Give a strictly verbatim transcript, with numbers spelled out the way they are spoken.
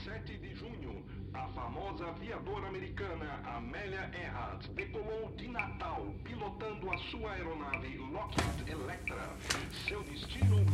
sete de junho, a famosa aviadora americana Amelia Earhart decolou de Natal, pilotando a sua aeronave Lockheed Electra. Seu destino